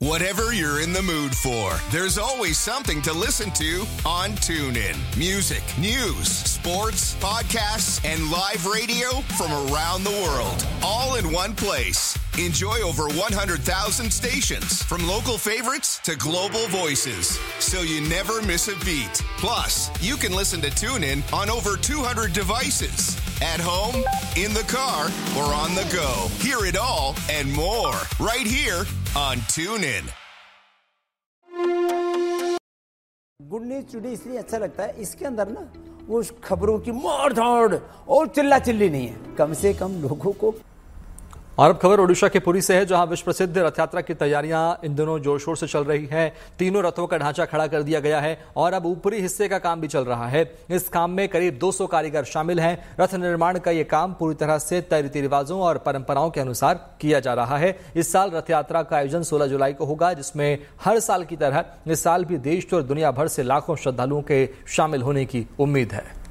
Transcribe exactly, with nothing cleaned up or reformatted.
Whatever you're in the mood for, there's always something to listen to on TuneIn. Music, news, sports, podcasts, and live radio from around the world, all in one place. Enjoy over one hundred thousand stations, from local favorites to global voices, so you never miss a beat. Plus, you can listen to TuneIn on over two hundred devices, at home, in the car, or on the go. Hear it all and more right here on TuneIn. Good news today इसलिए अच्छा लगता है, इसके अंदर ना वो खबरों की मार धाड़ और चिल्ला चिल्ली नहीं है, कम से कम लोगों को। और अब खबर ओडिशा के पुरी से है, जहां विश्व प्रसिद्ध रथ यात्रा की तैयारियां इन दिनों जोर शोर से चल रही हैं। तीनों रथों का ढांचा खड़ा कर दिया गया है और अब ऊपरी हिस्से का काम भी चल रहा है। इस काम में करीब दो सौ कारीगर शामिल हैं। रथ निर्माण का यह काम पूरी तरह से तय रीति रिवाजों और परंपराओं के अनुसार किया जा रहा है। इस साल रथ यात्रा का आयोजन सोलह जुलाई को होगा, जिसमें हर साल की तरह इस साल भी देश और दुनिया भर से लाखों श्रद्धालुओं के शामिल होने की उम्मीद है।